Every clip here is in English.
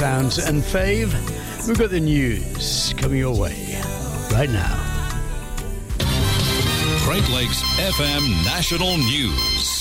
Bounce and Fave, we've got the news coming your way right now. Great Lakes FM National News.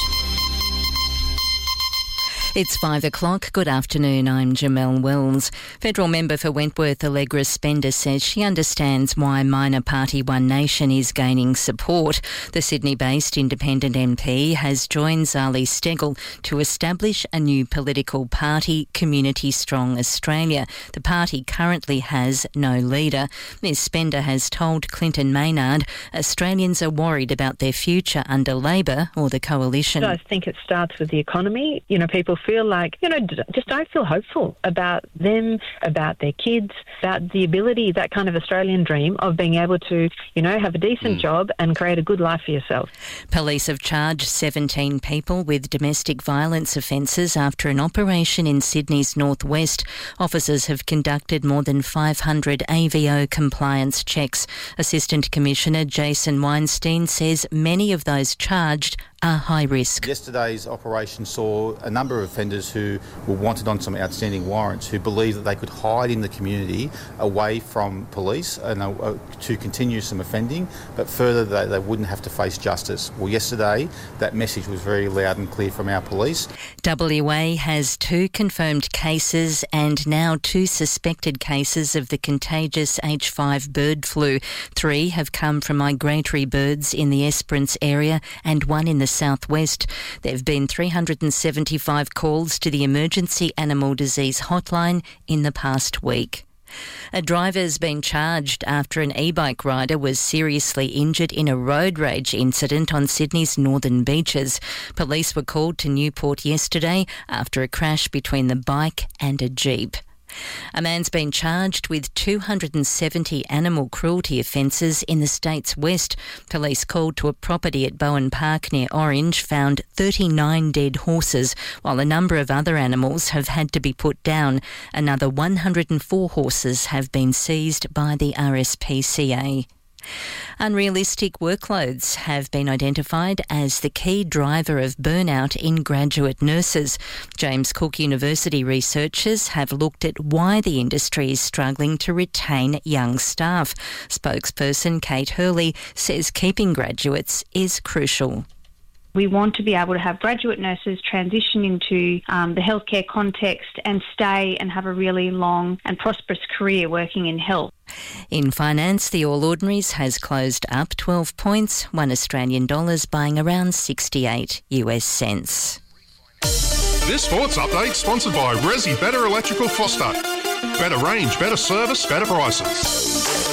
It's 5 o'clock. Good afternoon. I'm Jamelle Wells. Federal member for Wentworth, Allegra Spender, says she understands why minor party One Nation is gaining support. The Sydney-based independent MP has joined Zali Steggall to establish a new political party, Community Strong Australia. The party currently has no leader. Ms Spender has told Clinton Maynard Australians are worried about their future under Labor or the coalition. I think it starts with the economy. People feel like, just don't feel hopeful about them, about their kids, about the ability, that kind of Australian dream of being able to, have a decent job and create a good life for yourself. Police have charged 17 people with domestic violence offences after an operation in Sydney's northwest. Officers have conducted more than 500 AVO compliance checks. Assistant Commissioner Jason Weinstein says many of those charged are high risk. Yesterday's operation saw a number of offenders who were wanted on some outstanding warrants who believed that they could hide in the community away from police and to continue some offending, but further they wouldn't have to face justice. Well, yesterday that message was very loud and clear from our police. WA has 2 confirmed cases and now 2 suspected cases of the contagious H5 bird flu. 3 have come from migratory birds in the Esperance area and 1 in the southwest. There have been 375 calls to the Emergency Animal Disease Hotline in the past week. A driver's been charged after an e-bike rider was seriously injured in a road rage incident on Sydney's northern beaches. Police were called to Newport yesterday after a crash between the bike and a jeep. A man's been charged with 270 animal cruelty offences in the state's west. Police called to a property at Bowen Park near Orange found 39 dead horses, while a number of other animals have had to be put down. Another 104 horses have been seized by the RSPCA. Unrealistic workloads have been identified as the key driver of burnout in graduate nurses. James Cook University researchers have looked at why the industry is struggling to retain young staff. Spokesperson Kate Hurley says keeping graduates is crucial. We want to be able to have graduate nurses transition into the healthcare context and stay and have a really long and prosperous career working in health. In finance, the All Ordinaries has closed up 12 points, $1 Australian buying around 68 US cents. This sports update sponsored by Resi Better Electrical Foster. Better range, better service, better prices.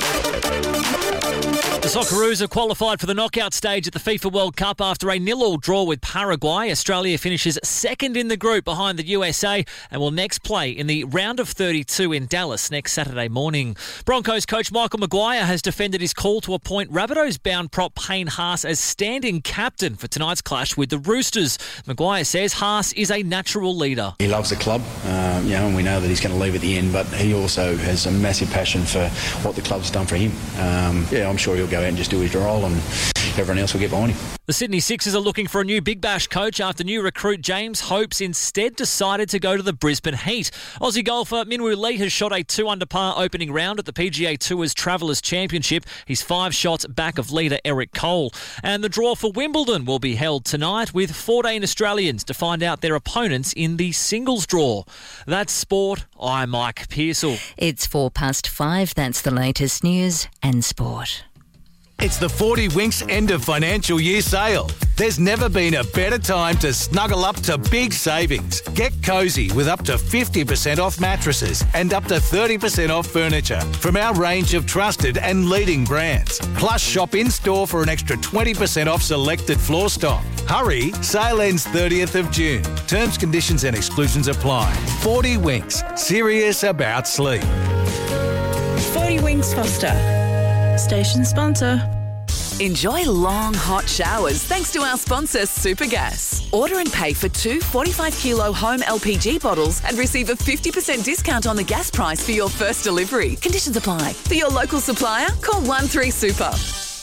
The Socceroos have qualified for the knockout stage at the FIFA World Cup after a 0-0 draw with Paraguay. Australia finishes second in the group behind the USA and will next play in the round of 32 in Dallas next Saturday morning. Broncos coach Michael Maguire has defended his call to appoint Rabbitohs-bound prop Payne Haas as stand-in captain for tonight's clash with the Roosters. Maguire says Haas is a natural leader. He loves the club, and we know that he's going to leave at the end, but he also has a massive passion for what the club's done for him. I'm sure he'll go out and just do his role and everyone else will get behind him. The Sydney Sixers are looking for a new Big Bash coach after new recruit James Hopes instead decided to go to the Brisbane Heat. Aussie golfer Minwoo Lee has shot a 2-under par opening round at the PGA Tour's Travellers Championship. He's 5 shots back of leader Eric Cole. And the draw for Wimbledon will be held tonight with 14 Australians to find out their opponents in the singles draw. That's sport. I'm Mike Pearsall. It's 5:04. That's the latest news and sport. It's the 40 Winks end of financial year sale. There's never been a better time to snuggle up to big savings. Get cosy with up to 50% off mattresses and up to 30% off furniture from our range of trusted and leading brands. Plus, shop in-store for an extra 20% off selected floor stock. Hurry, sale ends 30th of June. Terms, conditions and exclusions apply. 40 Winks, serious about sleep. 40 Winks Foster. Station sponsor. Enjoy long, hot showers thanks to our sponsor, Supergas. Order and pay for 2 45-kilo home LPG bottles and receive a 50% discount on the gas price for your first delivery. Conditions apply. For your local supplier, call 13-SUPER.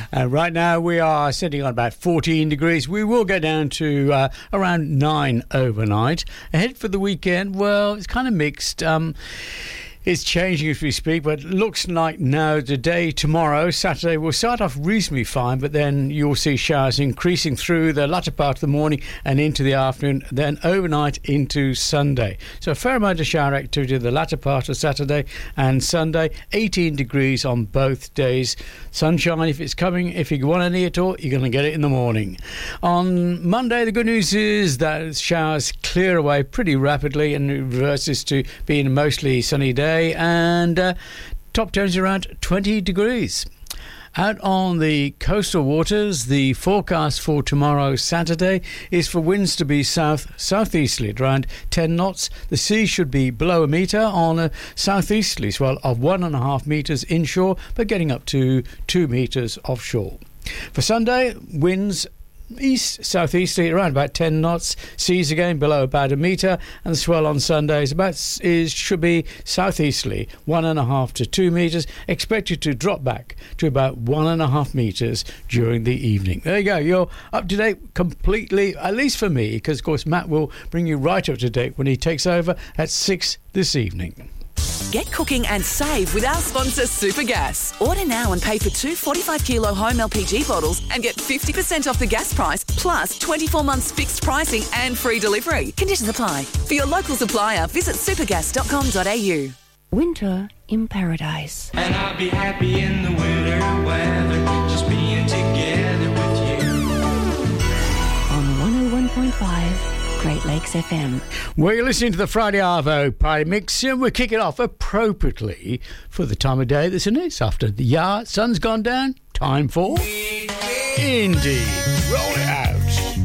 Right now we are sitting on about 14 degrees. We will go down to around 9 overnight. Ahead for the weekend, well, it's kind of mixed. It's changing as we speak, but it looks like now today, tomorrow, Saturday, will start off reasonably fine, but then you'll see showers increasing through the latter part of the morning and into the afternoon, then overnight into Sunday. So a fair amount of shower activity the latter part of Saturday and Sunday. 18 degrees on both days. Sunshine, if it's coming, if you want any at all, you're going to get it in the morning. On Monday, the good news is that showers clear away pretty rapidly and it reverses to being a mostly sunny day. And top temps around 20 degrees. Out on the coastal waters, the forecast for tomorrow, Saturday, is for winds to be southeasterly at around 10 knots. The sea should be below a metre on a southeasterly swell of 1.5 metres inshore, but getting up to 2 metres offshore. For Sunday, winds east-southeasterly around about 10 knots, seas again below about a metre, and the swell on Sunday should be southeasterly 1.5 to 2 metres, expected to drop back to about 1.5 metres during the evening. There you go, you're up to date completely, at least for me, because of course Matt will bring you right up to date when he takes over at 6 this evening. Get cooking and save with our sponsor Supergas. Order now and pay for 2 45-kilo home LPG bottles and get 50% off the gas price, plus 24 months fixed pricing and free delivery. Conditions apply. For your local supplier, visit supergas.com.au. Winter in paradise. And I'll be happy in the winter weather, just being together with you. On 101.5 Great Lakes FM. Well, you're listening to the Friday Arvo Pie Mix, and we'll kick it off appropriately for the time of day that's in it. After the sun's gone down, time for Indeed. Roll it.